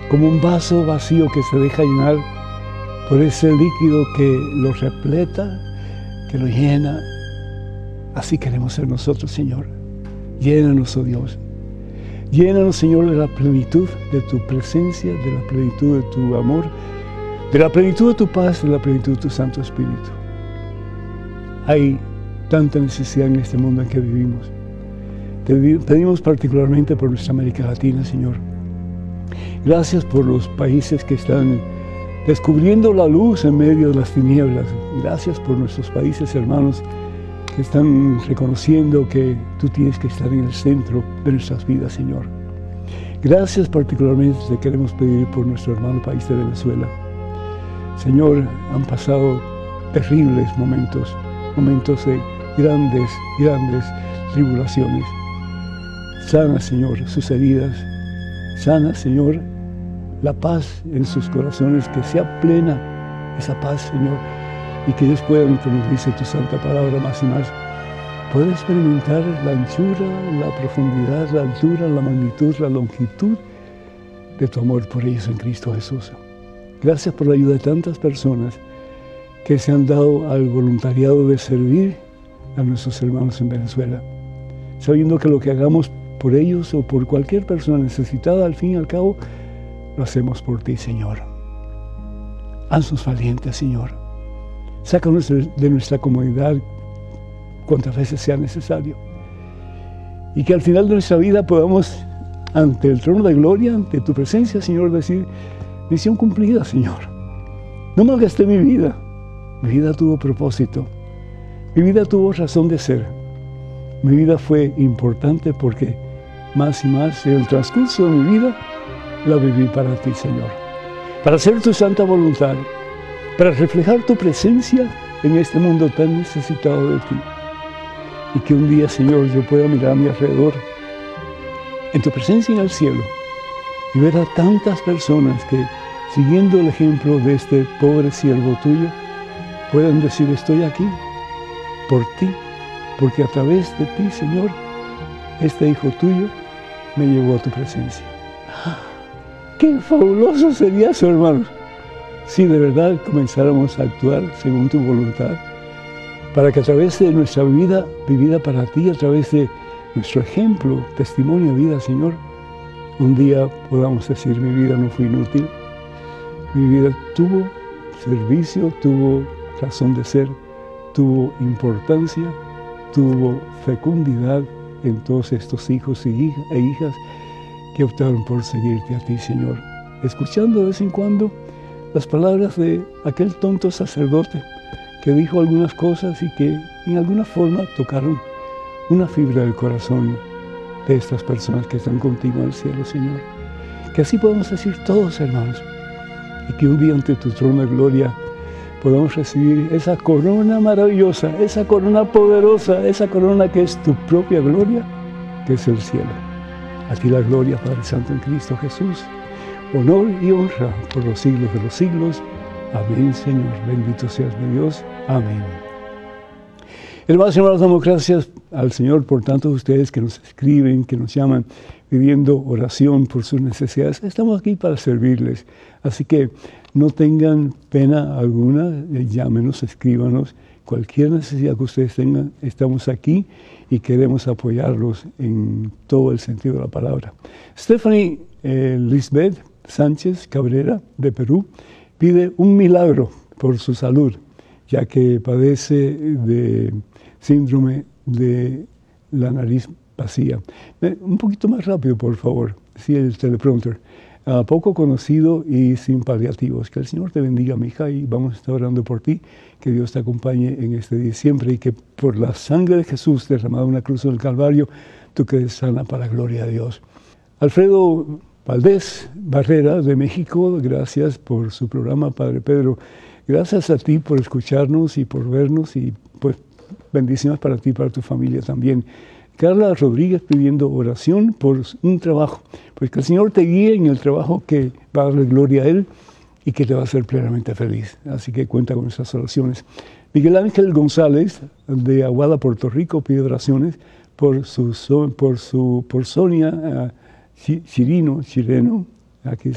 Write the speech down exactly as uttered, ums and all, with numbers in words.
como un vaso vacío que se deja llenar por ese líquido que lo repleta, que lo llena. Así queremos ser nosotros, Señor. Llénanos, oh Dios. Llénanos, Señor, de la plenitud de tu presencia, de la plenitud de tu amor, de la plenitud de tu paz, de la plenitud de tu Santo Espíritu. Hay tanta necesidad en este mundo en que vivimos. Te pedimos particularmente por nuestra América Latina, Señor. Gracias por los países que están descubriendo la luz en medio de las tinieblas. Gracias por nuestros países hermanos que están reconociendo que tú tienes que estar en el centro de nuestras vidas, Señor. Gracias particularmente te queremos pedir por nuestro hermano país de Venezuela. Señor, han pasado terribles momentos, momentos de grandes, grandes tribulaciones. Sana, Señor, sus heridas. Sana, Señor, la paz en sus corazones, que sea plena esa paz, Señor, y que ellos puedan, como dice tu santa palabra, más y más, poder experimentar la anchura, la profundidad, la altura, la magnitud, la longitud de tu amor por ellos en Cristo Jesús. Gracias por la ayuda de tantas personas que se han dado al voluntariado de servir a nuestros hermanos en Venezuela, sabiendo que lo que hagamos por ellos o por cualquier persona necesitada, al fin y al cabo, lo hacemos por ti, Señor. Haznos valientes, Señor. Sácanos de nuestra comodidad cuantas veces sea necesario. Y que al final de nuestra vida podamos, ante el trono de gloria, ante tu presencia, Señor, decir, misión cumplida, Señor. No malgasté mi vida. Mi vida tuvo propósito. Mi vida tuvo razón de ser. Mi vida fue importante porque más y más en el transcurso de mi vida la viví para ti, Señor. Para hacer tu santa voluntad. Para reflejar tu presencia en este mundo tan necesitado de ti. Y que un día, Señor, yo pueda mirar a mi alrededor, en tu presencia en el cielo, y ver a tantas personas que, siguiendo el ejemplo de este pobre siervo tuyo, puedan decir, estoy aquí, por ti, porque a través de ti, Señor, este hijo tuyo me llevó a tu presencia. ¡Qué fabuloso sería eso, hermanos! Si de verdad comenzáramos a actuar según tu voluntad, para que a través de nuestra vida vivida para ti, a través de nuestro ejemplo, testimonio de vida, Señor, un día podamos decir, mi vida no fue inútil, mi vida tuvo servicio, tuvo razón de ser, tuvo importancia, tuvo fecundidad en todos estos hijos y hija, e hijas que optaron por seguirte a ti, Señor, escuchando de vez en cuando las palabras de aquel tonto sacerdote que dijo algunas cosas y que en alguna forma tocaron una fibra del corazón de estas personas que están contigo en el cielo, Señor. Que así podamos decir todos, hermanos, y que un día ante tu trono de gloria podamos recibir esa corona maravillosa, esa corona poderosa, esa corona que es tu propia gloria, que es el cielo. A ti la gloria, Padre Santo, en Cristo Jesús. Honor y honra por los siglos de los siglos. Amén, Señor. Bendito seas mi Dios. Amén. Hermanos y hermanas, damos gracias al Señor por tantos de ustedes que nos escriben, que nos llaman, pidiendo oración por sus necesidades. Estamos aquí para servirles. Así que no tengan pena alguna, llámenos, escríbanos. Cualquier necesidad que ustedes tengan, estamos aquí y queremos apoyarlos en todo el sentido de la palabra. Stephanie eh, Lisbeth Sánchez Cabrera, de Perú, pide un milagro por su salud, ya que padece de síndrome de la nariz vacía. Un poquito más rápido, por favor, sí, el teleprompter. Uh, poco conocido y sin paliativos. Que el Señor te bendiga, mi hija, y vamos a estar orando por ti. Que Dios te acompañe en este día siempre y que por la sangre de Jesús derramada en la cruz del Calvario, tú quedes sana para la gloria de Dios. Alfredo Valdés Barrera, de México, gracias por su programa, Padre Pedro. Gracias a ti por escucharnos y por vernos, y pues bendiciones para ti y para tu familia también. Carla Rodríguez pidiendo oración por un trabajo, pues que el Señor te guíe en el trabajo que va a darle gloria a Él y que te va a hacer plenamente feliz. Así que cuenta con nuestras oraciones. Miguel Ángel González, de Aguada, Puerto Rico, pide oraciones por su, por su, por Sonia uh, Chirino, Chireno, aquí